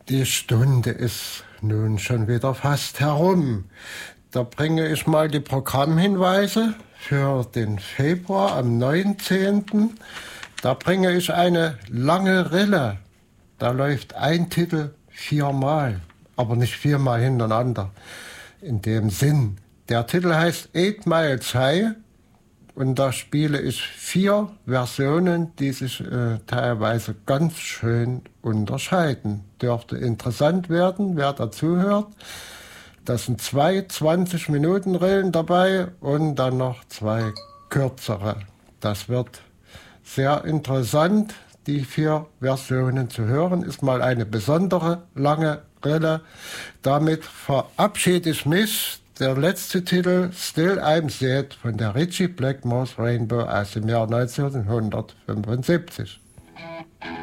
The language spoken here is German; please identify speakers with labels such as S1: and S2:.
S1: Die Stunde ist nun schon wieder fast herum. Da bringe ich mal die Programmhinweise für den Februar am 19. Da bringe ich eine lange Rille. Da läuft ein Titel 4-mal, aber nicht 4-mal hintereinander. In dem Sinn. Der Titel heißt 8 Miles High und da spiele ich 4 Versionen, die sich teilweise ganz schön unterscheiden. Dürfte interessant werden, wer dazuhört. Das sind 2 20-Minuten-Rillen dabei und dann noch 2 kürzere. Das wird sehr interessant, die 4 Versionen zu hören. Ist mal eine besondere lange Rille. Damit verabschiede ich mich. Der letzte Titel, Still I'm Sad, von der Ritchie Blackmore's Rainbow aus dem Jahr 1975.